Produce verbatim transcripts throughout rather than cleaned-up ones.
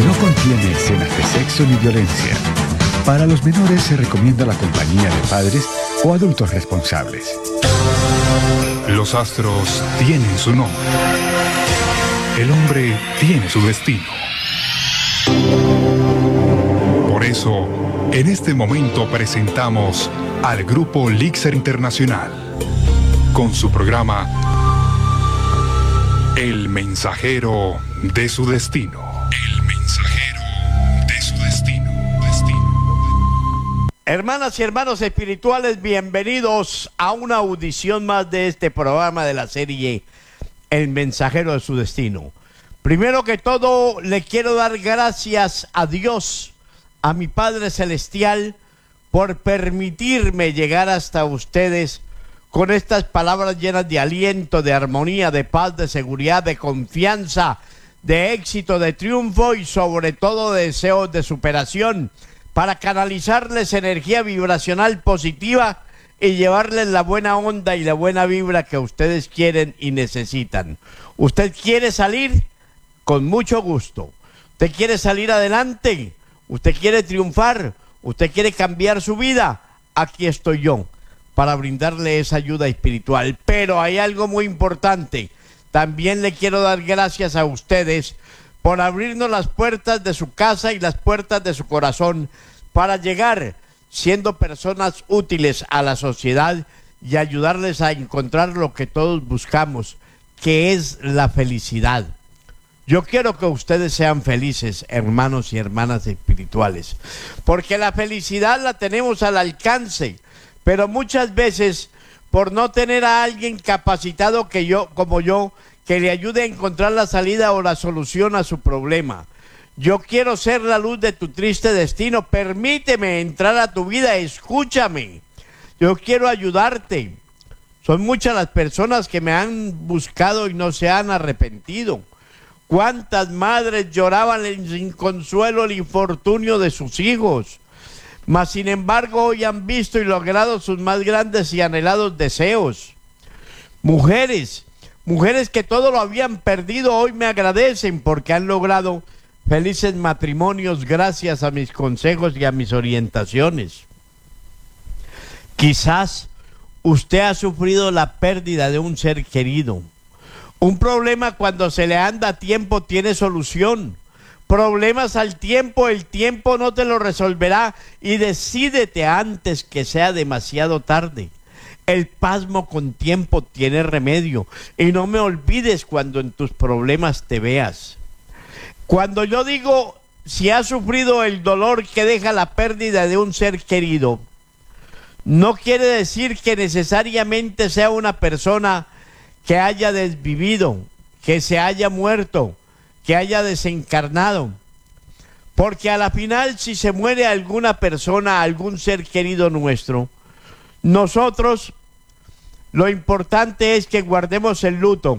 No contiene escenas de sexo ni violencia. Para los menores se recomienda la compañía de padres o adultos responsables. Los astros tienen su nombre. El hombre tiene su destino. Por eso, en este momento presentamos al Grupo Elixir Internacional con su programa El Mensajero de su Destino. El Mensajero de su Destino. Destino. Hermanas y hermanos espirituales, bienvenidos a una audición más de este programa de la serie El Mensajero de su Destino. Primero que todo, le quiero dar gracias a Dios, a mi Padre Celestial, por permitirme llegar hasta ustedes con estas palabras llenas de aliento, de armonía, de paz, de seguridad, de confianza, de éxito, de triunfo y sobre todo de deseos de superación, para canalizarles energía vibracional positiva y llevarles la buena onda y la buena vibra que ustedes quieren y necesitan. ¿Usted quiere salir? Con mucho gusto. ¿Usted quiere salir adelante? ¿Usted quiere triunfar? ¿Usted quiere cambiar su vida? Aquí estoy yo para brindarle esa ayuda espiritual. Pero hay algo muy importante. También le quiero dar gracias a ustedes por abrirnos las puertas de su casa y las puertas de su corazón para llegar siendo personas útiles a la sociedad y ayudarles a encontrar lo que todos buscamos, que es la felicidad. Yo quiero que ustedes sean felices, hermanos y hermanas espirituales, porque la felicidad la tenemos al alcance, pero muchas veces por no tener a alguien capacitado que yo, como yo, que le ayude a encontrar la salida o la solución a su problema. Yo quiero ser la luz de tu triste destino. Permíteme entrar a tu vida, escúchame. Yo quiero ayudarte. Son muchas las personas que me han buscado y no se han arrepentido. ¿Cuántas madres lloraban sin consuelo el infortunio de sus hijos? Mas sin embargo hoy han visto y logrado sus más grandes y anhelados deseos. Mujeres, mujeres que todo lo habían perdido, hoy me agradecen porque han logrado felices matrimonios gracias a mis consejos y a mis orientaciones. Quizás usted ha sufrido la pérdida de un ser querido. Un problema cuando se le anda a tiempo tiene solución. Problemas al tiempo, el tiempo no te lo resolverá y decídete antes que sea demasiado tarde. El pasmo con tiempo tiene remedio y no me olvides cuando en tus problemas te veas. Cuando yo digo si has sufrido el dolor que deja la pérdida de un ser querido, no quiere decir que necesariamente sea una persona que haya desvivido, que se haya muerto, que haya desencarnado, porque a la final si se muere alguna persona, algún ser querido nuestro, nosotros lo importante es que guardemos el luto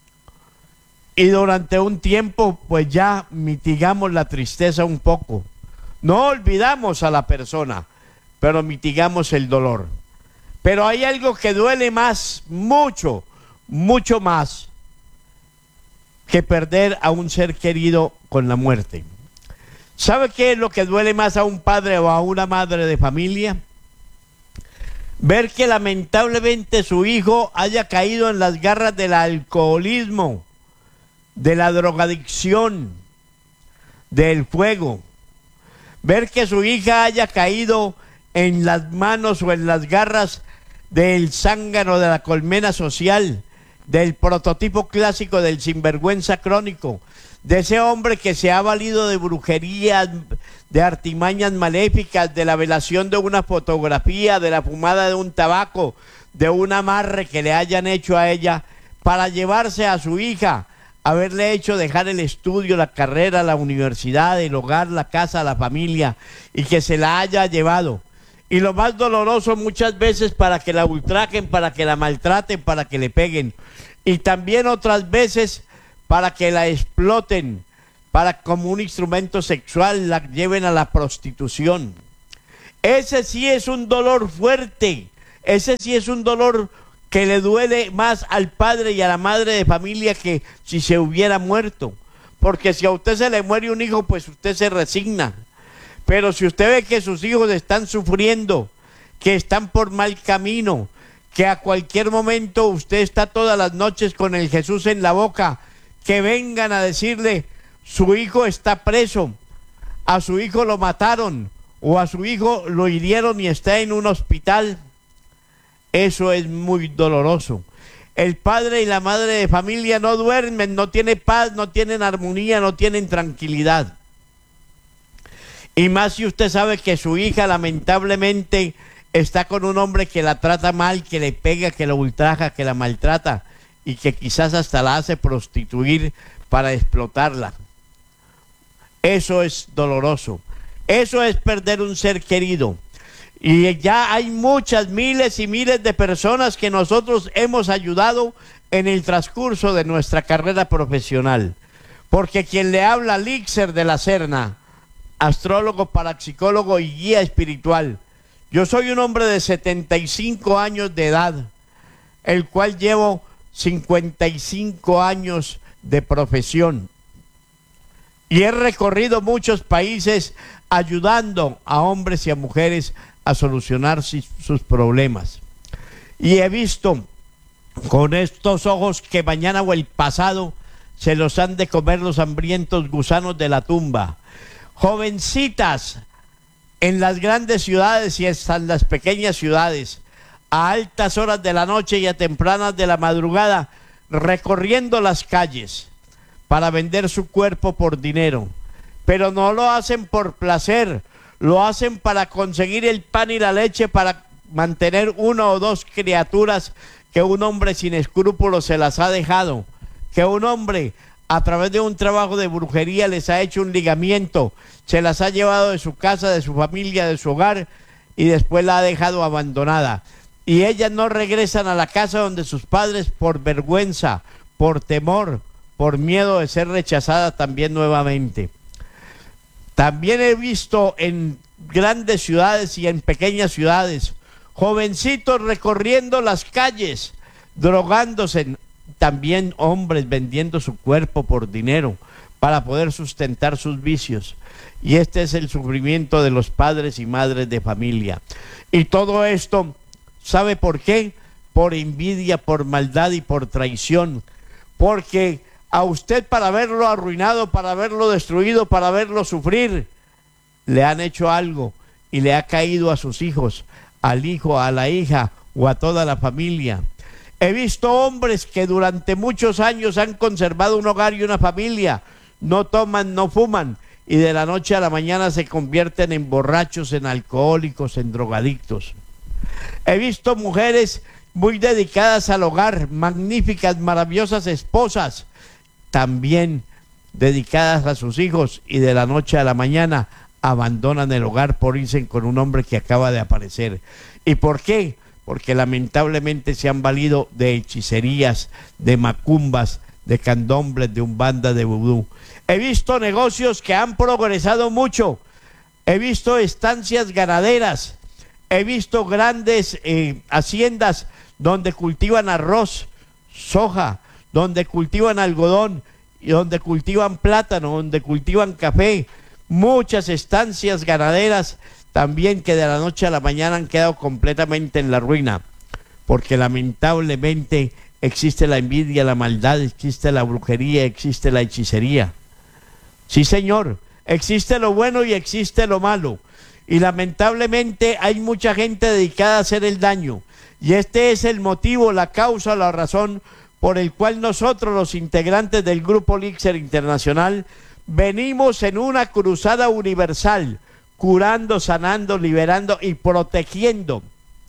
y durante un tiempo pues ya mitigamos la tristeza un poco. No olvidamos a la persona, pero mitigamos el dolor. Pero hay algo que duele más, mucho, mucho más que perder a un ser querido con la muerte. ¿Sabe qué es lo que duele más a un padre o a una madre de familia? Ver que lamentablemente su hijo haya caído en las garras del alcoholismo, de la drogadicción, del fuego. Ver que su hija haya caído en las manos o en las garras del zángano de la colmena social, del prototipo clásico del sinvergüenza crónico, de ese hombre que se ha valido de brujerías, de artimañas maléficas, de la velación de una fotografía, de la fumada de un tabaco, de un amarre que le hayan hecho a ella para llevarse a su hija, haberle hecho dejar el estudio, la carrera, la universidad, el hogar, la casa, la familia, y que se la haya llevado. Y lo más doloroso muchas veces para que la ultrajen, para que la maltraten, para que le peguen. Y también otras veces para que la exploten, para como un instrumento sexual la lleven a la prostitución. Ese sí es un dolor fuerte, ese sí es un dolor que le duele más al padre y a la madre de familia que si se hubiera muerto. porque si a usted se le muere un hijo, pues usted se resigna. Pero si usted ve que sus hijos están sufriendo, que están por mal camino, que a cualquier momento usted está todas las noches con el Jesús en la boca, que vengan a decirle, su hijo está preso, a su hijo lo mataron, o a su hijo lo hirieron y está en un hospital, eso es muy doloroso. El padre y la madre de familia no duermen, no tienen paz, no tienen armonía, no tienen tranquilidad. Y más si usted sabe que su hija lamentablemente está con un hombre que la trata mal, que le pega, que la ultraja, que la maltrata y que quizás hasta la hace prostituir para explotarla. Eso es doloroso. Eso es perder un ser querido. Y ya hay muchas, miles y miles de personas que nosotros hemos ayudado en el transcurso de nuestra carrera profesional. Porque quien le habla, Líxer de la Serna, astrólogo, parapsicólogo y guía espiritual. Yo soy un hombre de setenta y cinco años de edad, el cual llevo cincuenta y cinco años de profesión. Y he recorrido muchos países ayudando a hombres y a mujeres a solucionar sus problemas. Y he visto con estos ojos que mañana o el pasado se los han de comer los hambrientos gusanos de la tumba. Jovencitas en las grandes ciudades y hasta en las pequeñas ciudades, a altas horas de la noche y a tempranas de la madrugada, recorriendo las calles para vender su cuerpo por dinero. Pero no lo hacen por placer, lo hacen para conseguir el pan y la leche, para mantener una o dos criaturas que un hombre sin escrúpulos se las ha dejado, que un hombre a través de un trabajo de brujería les ha hecho un ligamiento, se las ha llevado de su casa, de su familia, de su hogar y después la ha dejado abandonada. Y ellas no regresan a la casa donde sus padres por vergüenza, por temor, por miedo de ser rechazada también nuevamente. También he visto en grandes ciudades y en pequeñas ciudades jovencitos recorriendo las calles, drogándose, también hombres vendiendo su cuerpo por dinero para poder sustentar sus vicios. Y este es el sufrimiento de los padres y madres de familia. Y todo esto, ¿sabe por qué? Por envidia, por maldad y por traición. Porque a usted, para verlo arruinado, para verlo destruido, para verlo sufrir, le han hecho algo y le ha caído a sus hijos, al hijo, a la hija o a toda la familia. He visto hombres que durante muchos años han conservado un hogar y una familia, no toman, no fuman, y de la noche a la mañana se convierten en borrachos, en alcohólicos, en drogadictos. He visto mujeres muy dedicadas al hogar, magníficas, maravillosas esposas, también dedicadas a sus hijos, y de la noche a la mañana abandonan el hogar por irse con un hombre que acaba de aparecer. ¿Y por qué? Porque lamentablemente se han valido de hechicerías, de macumbas, de candombres, de umbanda, de vudú. He visto negocios que han progresado mucho. He visto estancias ganaderas. He visto grandes eh, haciendas donde cultivan arroz, soja, donde cultivan algodón, y donde cultivan plátano, donde cultivan café. Muchas estancias ganaderas también que de la noche a la mañana han quedado completamente en la ruina, porque lamentablemente existe la envidia, la maldad, existe la brujería, existe la hechicería. Sí, señor, existe lo bueno y existe lo malo, y lamentablemente hay mucha gente dedicada a hacer el daño, y este es el motivo, la causa, la razón por el cual nosotros, los integrantes del Grupo Líxer Internacional, venimos en una cruzada universal, curando, sanando, liberando y protegiendo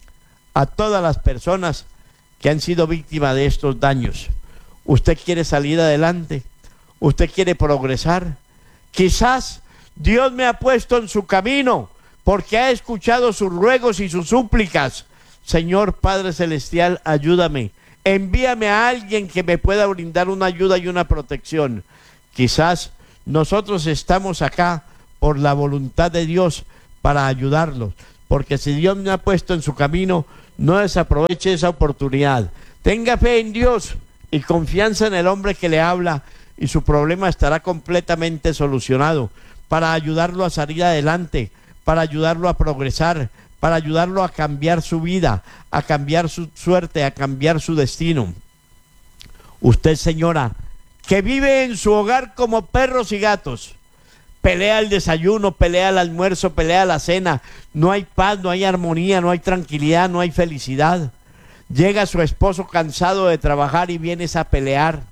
a todas las personas que han sido víctimas de estos daños. ¿Usted quiere salir adelante? ¿Usted quiere progresar? Quizás Dios me ha puesto en su camino porque ha escuchado sus ruegos y sus súplicas. Señor Padre Celestial, ayúdame. Envíame a alguien que me pueda brindar una ayuda y una protección. Quizás nosotros estamos acá por la voluntad de Dios para ayudarlos, porque si Dios me ha puesto en su camino, no desaproveche esa oportunidad. Tenga fe en Dios y confianza en el hombre que le habla, y su problema estará completamente solucionado, para ayudarlo a salir adelante, para ayudarlo a progresar, para ayudarlo a cambiar su vida, a cambiar su suerte, a cambiar su destino. Usted, señora, que vive en su hogar como perros y gatos, pelea el desayuno, pelea el almuerzo, pelea la cena, no hay paz, no hay armonía, no hay tranquilidad, no hay felicidad. Llega su esposo cansado de trabajar y vienes a pelear,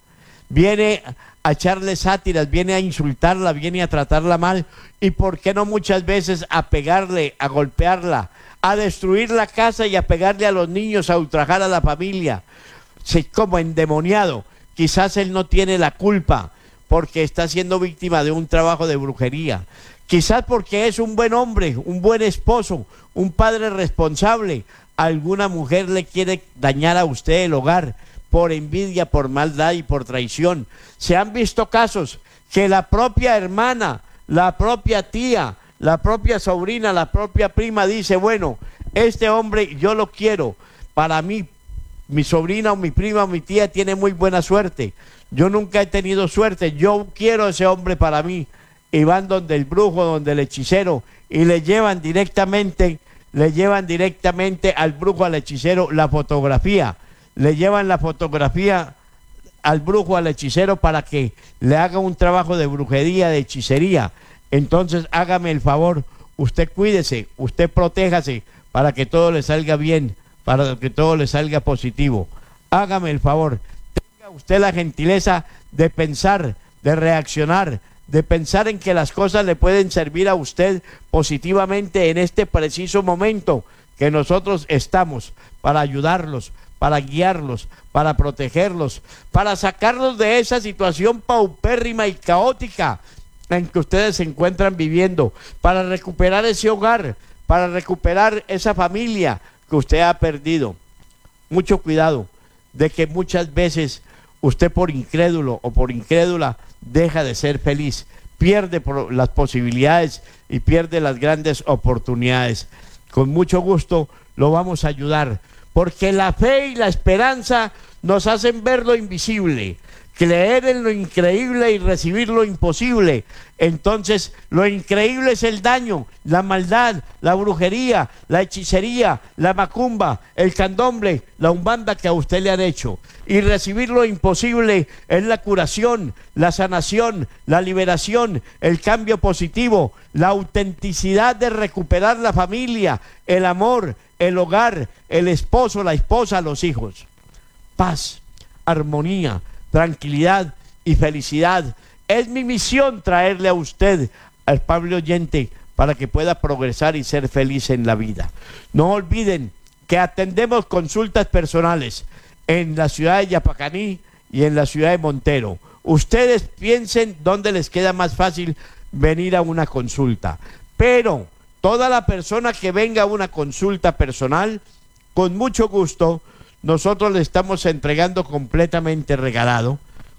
viene a echarle sátiras, viene a insultarla, viene a tratarla mal, y por qué no muchas veces a pegarle, a golpearla, a destruir la casa y a pegarle a los niños, a ultrajar a la familia. Sí, como endemoniado. Quizás él no tiene la culpa porque está siendo víctima de un trabajo de brujería, quizás porque es un buen hombre, un buen esposo, un padre responsable. Alguna mujer le quiere dañar a usted el hogar por envidia, por maldad y por traición. Se han visto casos que la propia hermana, la propia tía, la propia sobrina, la propia prima dice, bueno, este hombre yo lo quiero para mí, mi sobrina o mi prima o mi tía tiene muy buena suerte, yo nunca he tenido suerte, yo quiero ese hombre para mí. Y van donde el brujo, donde el hechicero, y le llevan directamente, le llevan directamente al brujo, al hechicero, la fotografía, le llevan la fotografía al brujo, al hechicero, para que le haga un trabajo de brujería, de hechicería. Entonces hágame el favor, usted cuídese, usted protéjase, para que todo le salga bien, para que todo le salga positivo. Hágame el favor, tenga usted la gentileza de pensar, de reaccionar, de pensar en que las cosas le pueden servir a usted positivamente en este preciso momento que nosotros estamos, para ayudarlos, para guiarlos, para protegerlos, para sacarlos de esa situación paupérrima y caótica en que ustedes se encuentran viviendo, para recuperar ese hogar, para recuperar esa familia que usted ha perdido. Mucho cuidado de que muchas veces usted, por incrédulo o por incrédula, deja de ser feliz, pierde las posibilidades y pierde las grandes oportunidades. Con mucho gusto lo vamos a ayudar, porque la fe y la esperanza nos hacen ver lo invisible, creer en lo increíble y recibir lo imposible. Entonces lo increíble es el daño, la maldad, la brujería, la hechicería, la macumba, el candomble, la umbanda que a usted le han hecho. Y recibir lo imposible es la curación, la sanación, la liberación, el cambio positivo, la autenticidad de recuperar la familia, el amor, el hogar, el esposo, la esposa, los hijos. Paz, armonía, tranquilidad y felicidad. Es mi misión traerle a usted, al Pablo oyente, para que pueda progresar y ser feliz en la vida. No olviden que atendemos consultas personales en la ciudad de Yapacaní y en la ciudad de Montero. Ustedes piensen dónde les queda más fácil venir a una consulta, pero toda la persona que venga a una consulta personal, con mucho gusto, nosotros le estamos entregando completamente regalado,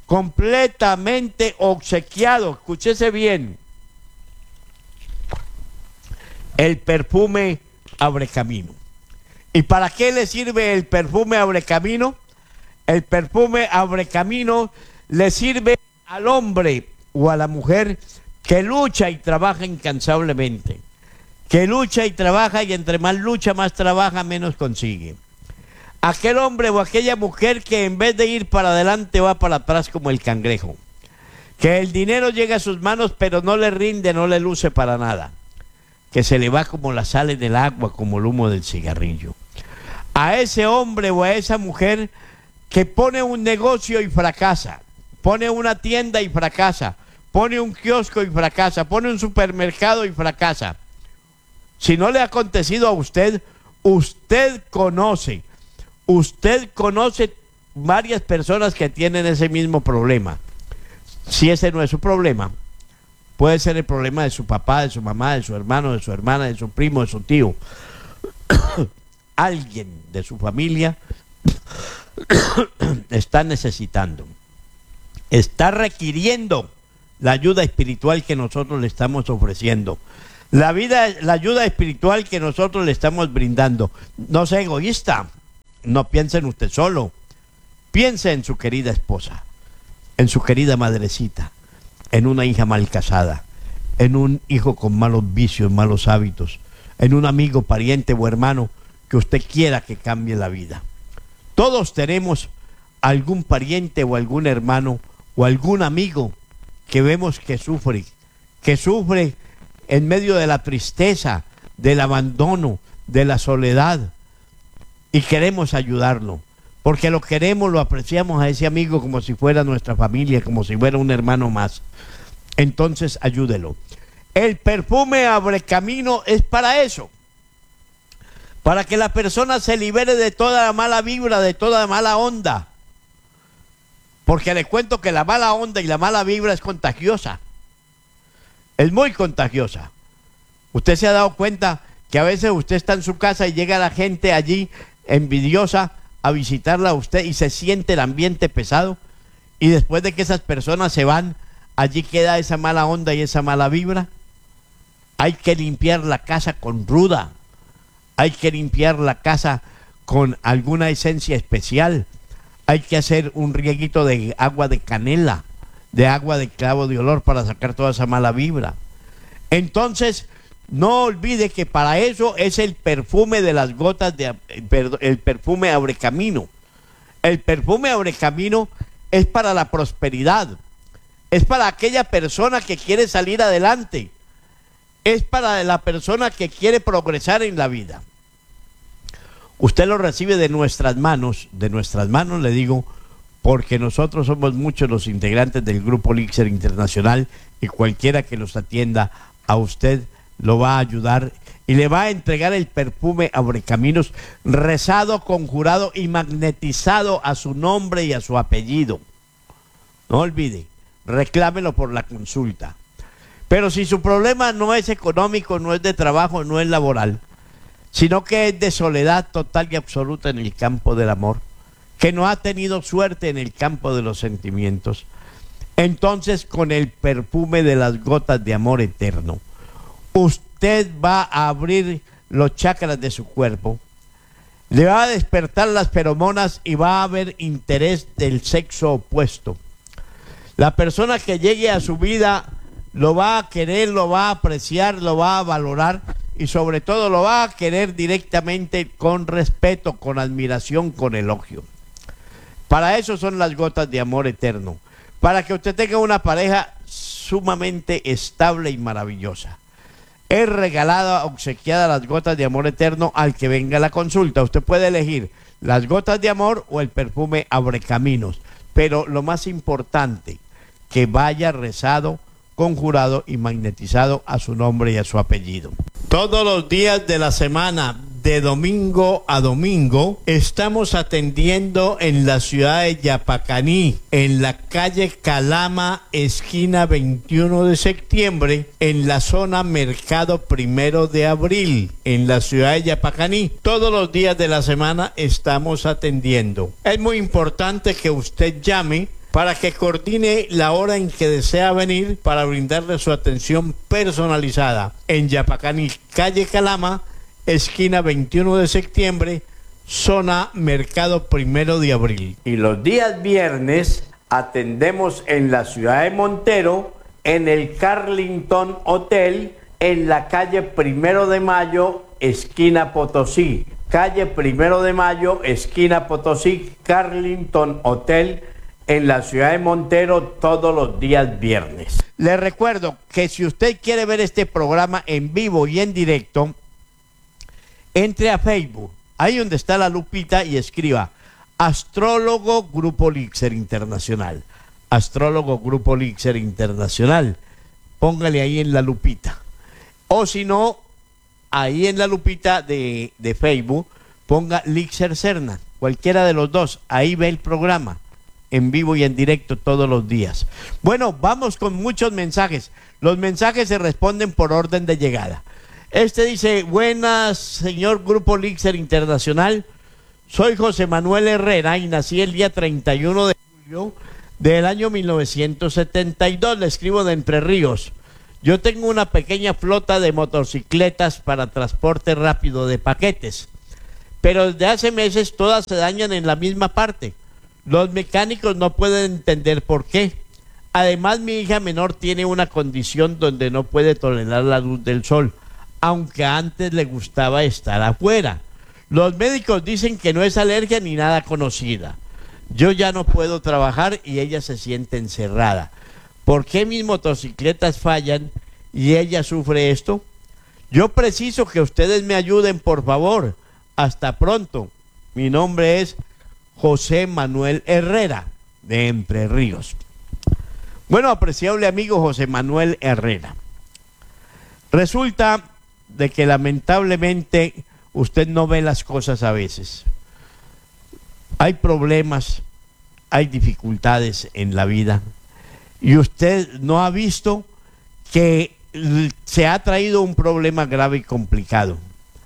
completamente obsequiado, escúchese bien, el perfume Abrecamino. ¿Y para qué le sirve el perfume Abrecamino? El perfume Abrecamino le sirve al hombre o a la mujer que lucha y trabaja incansablemente, que lucha y trabaja, y entre más lucha, más trabaja, menos consigue. Aquel hombre o aquella mujer que en vez de ir para adelante va para atrás como el cangrejo, que el dinero llega a sus manos pero no le rinde, no le luce para nada, que se le va como la sal en el agua, como el humo del cigarrillo. A ese hombre o a esa mujer que pone un negocio y fracasa, pone una tienda y fracasa, pone un kiosco y fracasa, pone un supermercado y fracasa. Si no le ha acontecido a usted, usted conoce, usted conoce varias personas que tienen ese mismo problema. Si ese no es su problema, puede ser el problema de su papá, de su mamá, de su hermano, de su hermana, de su primo, de su tío. Alguien de su familia está necesitando, está requiriendo la ayuda espiritual que nosotros le estamos ofreciendo, la vida, la ayuda espiritual que nosotros le estamos brindando. No sea egoísta, no piense en usted solo, piense en su querida esposa, en su querida madrecita, en una hija mal casada, en un hijo con malos vicios, malos hábitos, en un amigo, pariente o hermano que usted quiera que cambie la vida. Todos tenemos algún pariente o algún hermano o algún amigo que vemos que sufre, que sufre en medio de la tristeza, del abandono, de la soledad, y queremos ayudarlo, porque lo queremos, lo apreciamos a ese amigo como si fuera nuestra familia, como si fuera un hermano más. Entonces ayúdelo. El perfume abre camino es para eso, para que la persona se libere de toda la mala vibra, de toda la mala onda. Porque le cuento que la mala onda y la mala vibra es contagiosa. Es muy contagiosa. Usted se ha dado cuenta que a veces usted está en su casa y llega la gente allí envidiosa a visitarla a usted y se siente el ambiente pesado. Y después de que esas personas se van, allí queda esa mala onda y esa mala vibra. Hay que limpiar la casa con ruda. Hay que limpiar la casa con alguna esencia especial. Hay que hacer un rieguito de agua de canela, de agua de clavo de olor para sacar toda esa mala vibra. Entonces, no olvide que para eso es el perfume de las gotas de, perdón, el perfume abre camino. El perfume abre camino es para la prosperidad. Es para aquella persona que quiere salir adelante. Es para la persona que quiere progresar en la vida. Usted lo recibe de nuestras manos, de nuestras manos le digo, porque nosotros somos muchos los integrantes del Grupo Lixer Internacional y cualquiera que los atienda a usted lo va a ayudar y le va a entregar el perfume Abrecaminos rezado, conjurado y magnetizado a su nombre y a su apellido. No olvide, reclámelo por la consulta. Pero si su problema no es económico, no es de trabajo, no es laboral, sino que es de soledad total y absoluta en el campo del amor, que no ha tenido suerte en el campo de los sentimientos, entonces con el perfume de las gotas de amor eterno, usted va a abrir los chakras de su cuerpo, le va a despertar las feromonas y va a haber interés del sexo opuesto. La persona que llegue a su vida lo va a querer, lo va a apreciar, lo va a valorar y sobre todo lo va a querer directamente con respeto, con admiración, con elogio. Para eso son las gotas de amor eterno, para que usted tenga una pareja sumamente estable y maravillosa. Es regalada, obsequiada las gotas de amor eterno al que venga a la consulta. Usted puede elegir las gotas de amor o el perfume Abrecaminos, pero lo más importante, que vaya rezado, conjurado y magnetizado a su nombre y a su apellido. Todos los días de la semana, de domingo a domingo, estamos atendiendo en la ciudad de Yapacaní, en la calle Calama, esquina veintiuno de septiembre, en la zona Mercado Primero de Abril, en la ciudad de Yapacaní. Todos los días de la semana estamos atendiendo. Es muy importante que usted llame para que coordine la hora en que desea venir para brindarle su atención personalizada en Yapacaní, calle Calama, esquina veintiuno de septiembre, zona Mercado Primero de Abril. Y los días viernes atendemos en la ciudad de Montero, en el Carlington Hotel, en la calle Primero de Mayo, esquina Potosí. Calle Primero de Mayo, esquina Potosí, Carlington Hotel, en la ciudad de Montero, todos los días viernes. Le recuerdo que si usted quiere ver este programa en vivo y en directo, entre a Facebook, ahí donde está la lupita, y escriba Astrólogo Grupo Lixer Internacional. Astrólogo Grupo Lixer Internacional. Póngale ahí en la lupita. O si no, ahí en la lupita de, de Facebook, ponga Lixer Serna. Cualquiera de los dos, ahí ve el programa en vivo y en directo todos los días. Bueno, vamos con muchos mensajes. Los mensajes se responden por orden de llegada. Este dice: buenas, señor Grupo Lixer Internacional. Soy José Manuel Herrera y nací el día treinta y uno de julio del año mil novecientos setenta y dos. Le escribo de Entre Ríos. Yo tengo una pequeña flota de motocicletas para transporte rápido de paquetes, pero desde hace meses todas se dañan en la misma parte. Los mecánicos no pueden entender por qué. Además, mi hija menor tiene una condición donde no puede tolerar la luz del sol, aunque antes le gustaba estar afuera. Los médicos dicen que no es alergia ni nada conocida. Yo ya no puedo trabajar y ella se siente encerrada. ¿Por qué mis motocicletas fallan y ella sufre esto? Yo preciso que ustedes me ayuden, por favor. Hasta pronto. Mi nombre es José Manuel Herrera, de Entre Ríos. Bueno, apreciable amigo José Manuel Herrera, resulta de que lamentablemente usted no ve las cosas a veces. Hay problemas, hay dificultades en la vida y usted no ha visto que se ha traído un problema grave y complicado.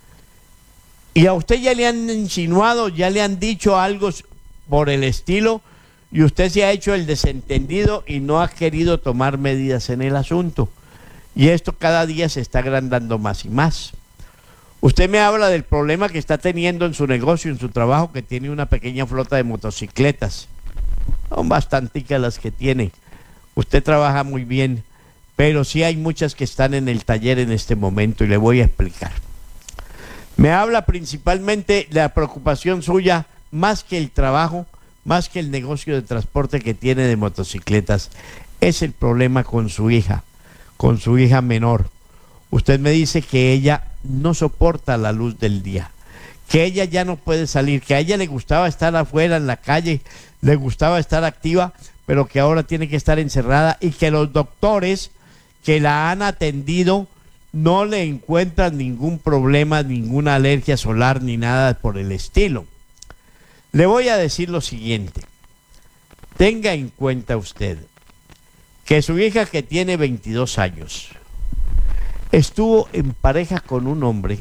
Y a usted ya le han insinuado, ya le han dicho algo por el estilo, y usted se ha hecho el desentendido y no ha querido tomar medidas en el asunto. Y esto cada día se está agrandando más y más. Usted me habla del problema que está teniendo en su negocio, en su trabajo, que tiene una pequeña flota de motocicletas. Son bastanticas las que tiene. Usted trabaja muy bien, pero sí hay muchas que están en el taller en este momento y le voy a explicar. Me habla principalmente de la preocupación suya, más que el trabajo, más que el negocio de transporte que tiene de motocicletas, es el problema con su hija, con su hija menor. Usted me dice que ella no soporta la luz del día, que ella ya no puede salir, que a ella le gustaba estar afuera en la calle, le gustaba estar activa, pero que ahora tiene que estar encerrada y que los doctores que la han atendido no le encuentran ningún problema, ninguna alergia solar ni nada por el estilo. Le voy a decir lo siguiente: tenga en cuenta usted que su hija, que tiene veintidós años, estuvo en pareja con un hombre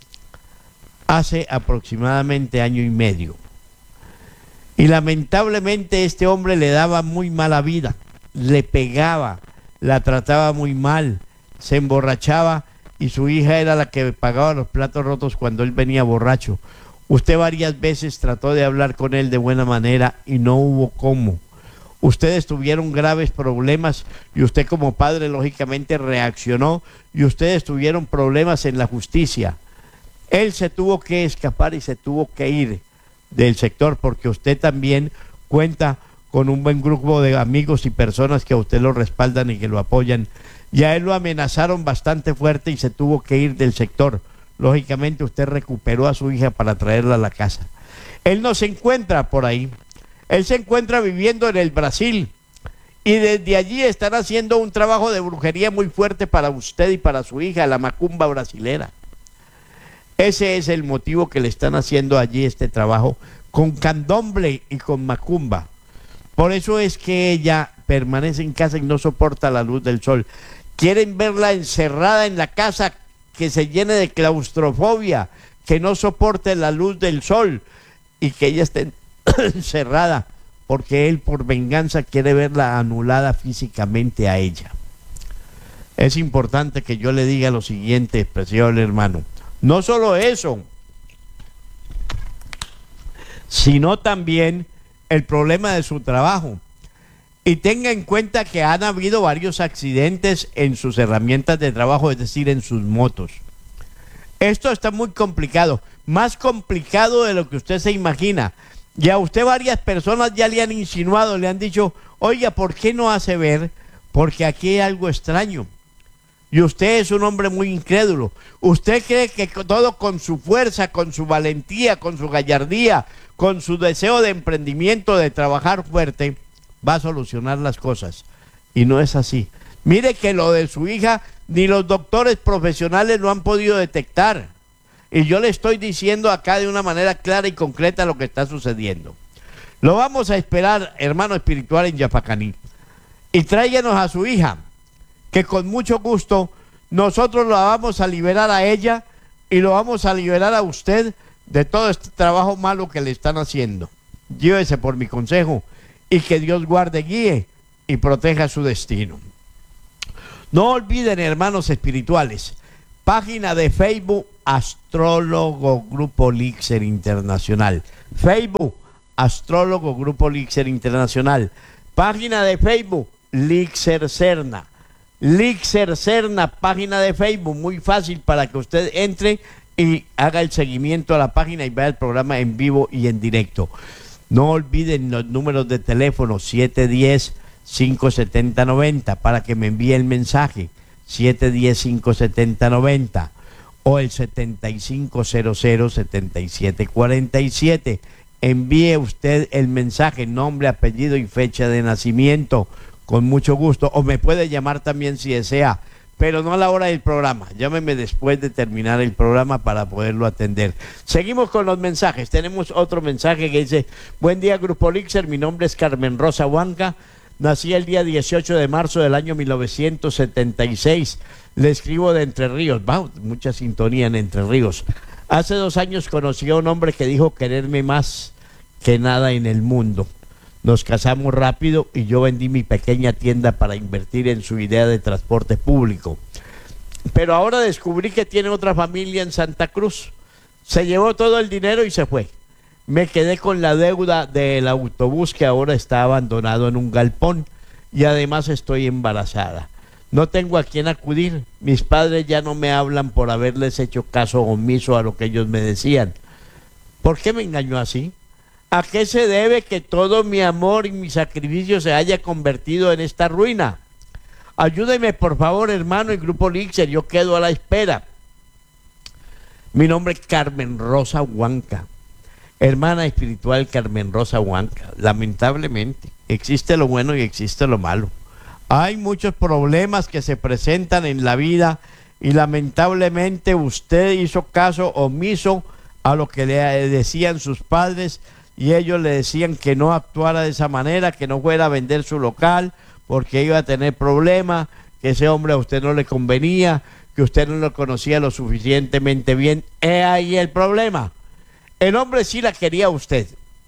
hace aproximadamente año y medio. Y lamentablemente este hombre le daba muy mala vida, le pegaba, la trataba muy mal, se emborrachaba y su hija era la que pagaba los platos rotos cuando él venía borracho. Usted varias veces trató de hablar con él de buena manera y no hubo cómo. Ustedes tuvieron graves problemas y usted como padre lógicamente reaccionó y ustedes tuvieron problemas en la justicia. Él se tuvo que escapar y se tuvo que ir del sector porque usted también cuenta con un buen grupo de amigos y personas que a usted lo respaldan y que lo apoyan. Y a él lo amenazaron bastante fuerte y se tuvo que ir del sector. Lógicamente usted recuperó a su hija para traerla a la casa. Él no se encuentra por ahí. Él se encuentra viviendo en el Brasil. Y desde allí están haciendo un trabajo de brujería muy fuerte para usted y para su hija, la macumba brasilera. Ese es el motivo que le están haciendo allí este trabajo con candomble y con macumba. Por eso es que ella permanece en casa y no soporta la luz del sol. Quieren verla encerrada en la casa, que se llene de claustrofobia, que no soporte la luz del sol y que ella esté encerrada, porque él por venganza quiere verla anulada físicamente a ella. Es importante que yo le diga lo siguiente, preciado hermano. No solo eso, sino también el problema de su trabajo. Y tenga en cuenta que han habido varios accidentes en sus herramientas de trabajo, es decir, en sus motos. Esto está muy complicado, más complicado de lo que usted se imagina. Y a usted varias personas ya le han insinuado, le han dicho, oiga, ¿por qué no hace ver? Porque aquí hay algo extraño. Y usted es un hombre muy incrédulo. Usted cree que todo con su fuerza, con su valentía, con su gallardía, con su deseo de emprendimiento, de trabajar fuerte, va a solucionar las cosas. Y no es así. Mire que lo de su hija ni los doctores profesionales lo han podido detectar. Y yo le estoy diciendo acá de una manera clara y concreta lo que está sucediendo. Lo vamos a esperar, hermano espiritual, en Yapacaní. Y tráiganos a su hija, que con mucho gusto nosotros la vamos a liberar a ella y lo vamos a liberar a usted de todo este trabajo malo que le están haciendo. Llévese por mi consejo y que Dios guarde, guíe y proteja su destino. No olviden, hermanos espirituales, página de Facebook Astrólogo Grupo Líxer Internacional. Facebook astrólogo Grupo Lixer Internacional. Página de Facebook, Lixer Serna. Lixer Serna, página de Facebook, muy fácil para que usted entre y haga el seguimiento a la página y vea el programa en vivo y en directo. No olviden los números de teléfono siete uno cero, cinco siete cero, nueve cero para que me envíe el mensaje, siete uno cero, cinco siete cero, nueve cero o el setenta y cinco cero cero, setenta y siete cuarenta y siete. Envíe usted el mensaje, nombre, apellido y fecha de nacimiento, con mucho gusto, o me puede llamar también si desea, pero no a la hora del programa. Llámeme después de terminar el programa para poderlo atender. Seguimos con los mensajes. Tenemos otro mensaje que dice: buen día, Grupo Lixer, mi nombre es Carmen Rosa Huanca, nací el día dieciocho de marzo del año mil novecientos setenta y seis, le escribo de Entre Ríos. Wow, mucha sintonía en Entre Ríos. Hace dos años conocí a un hombre que dijo quererme más que nada en el mundo. Nos casamos rápido y yo vendí mi pequeña tienda para invertir en su idea de transporte público. Pero ahora descubrí que tiene otra familia en Santa Cruz. Se llevó todo el dinero y se fue. Me quedé con la deuda del autobús que ahora está abandonado en un galpón y además estoy embarazada. No tengo a quién acudir. Mis padres ya no me hablan por haberles hecho caso omiso a lo que ellos me decían. ¿Por qué me engañó así? ¿A qué se debe que todo mi amor y mi sacrificio se haya convertido en esta ruina? Ayúdeme, por favor, hermano, el Grupo Lixer, yo quedo a la espera. Mi nombre es Carmen Rosa Huanca, hermana espiritual Carmen Rosa Huanca. Lamentablemente, existe lo bueno y existe lo malo. Hay muchos problemas que se presentan en la vida y lamentablemente usted hizo caso omiso a lo que le decían sus padres, y ellos le decían que no actuara de esa manera, que no fuera a vender su local porque iba a tener problemas, que ese hombre a usted no le convenía, que usted no lo conocía lo suficientemente bien. He ahí el problema. El hombre sí la quería a usted,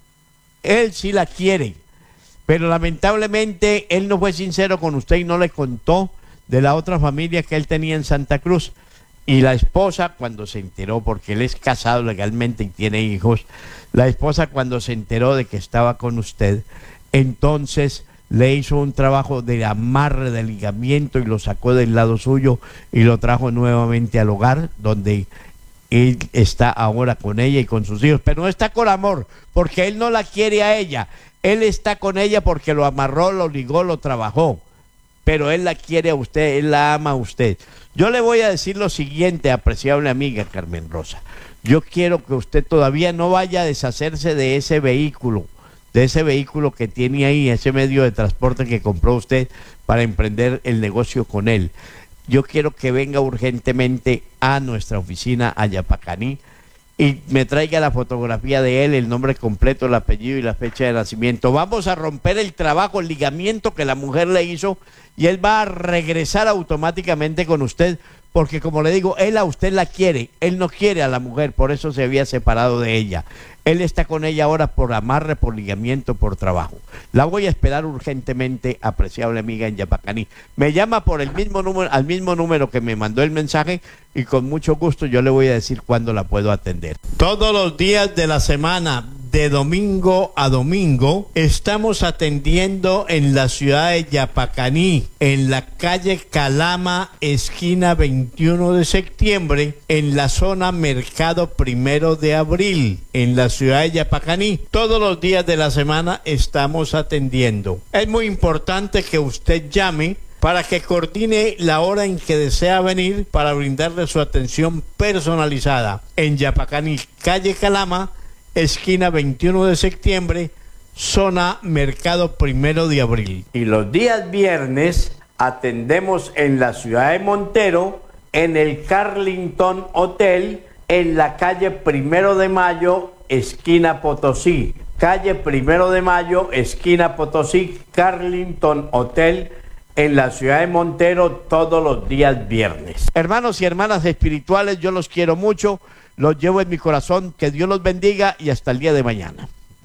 él sí la quiere, pero lamentablemente él no fue sincero con usted y no le contó de la otra familia que él tenía en Santa Cruz. Y la esposa, cuando se enteró, porque él es casado legalmente y tiene hijos, la esposa cuando se enteró de que estaba con usted, entonces le hizo un trabajo de amarre, de ligamiento, y lo sacó del lado suyo y lo trajo nuevamente al hogar, donde él está ahora con ella y con sus hijos. Pero no está con amor, porque él no la quiere a ella. Él está con ella porque lo amarró, lo ligó, lo trabajó. Pero él la quiere a usted, él la ama a usted. Yo le voy a decir lo siguiente, apreciable amiga Carmen Rosa. Yo quiero que usted todavía no vaya a deshacerse de ese vehículo, de ese vehículo que tiene ahí, ese medio de transporte que compró usted para emprender el negocio con él. Yo quiero que venga urgentemente a nuestra oficina a Yapacaní y me traiga la fotografía de él, el nombre completo, el apellido y la fecha de nacimiento. Vamos a romper el trabajo, el ligamiento que la mujer le hizo, y él va a regresar automáticamente con usted, porque como le digo, él a usted la quiere, él no quiere a la mujer, por eso se había separado de ella. Él está con ella ahora por amarre, por ligamiento, por trabajo. La voy a esperar urgentemente, apreciable amiga, en Yapacaní. Me llama por el mismo número, al mismo número que me mandó el mensaje, y con mucho gusto yo le voy a decir cuándo la puedo atender. Todos los días de la semana, de domingo a domingo, estamos atendiendo en la ciudad de Yapacaní, en la calle Calama, esquina veintiuno de septiembre, en la zona Mercado Primero de Abril, en la ciudad de Yapacaní. Todos los días de la semana estamos atendiendo. Es muy importante que usted llame para que coordine la hora en que desea venir para brindarle su atención personalizada. En Yapacaní, calle Calama, esquina veintiuno de septiembre, zona Mercado Primero de Abril. Y los días viernes atendemos en la ciudad de Montero, en el Carlington Hotel, en la calle Primero de Mayo, esquina Potosí. Calle Primero de Mayo, esquina Potosí, Carlington Hotel, en la ciudad de Montero, todos los días viernes. Hermanos y hermanas espirituales, yo los quiero mucho, los llevo en mi corazón, que Dios los bendiga y hasta el día de mañana.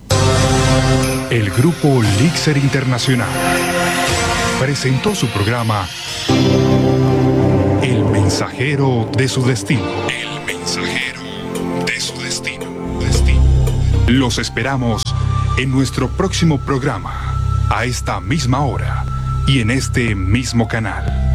El Grupo Lixer Internacional presentó su programa El Mensajero de su Destino. El Mensajero de su Destino. Destino. Los esperamos en nuestro próximo programa, a esta misma hora y en este mismo canal.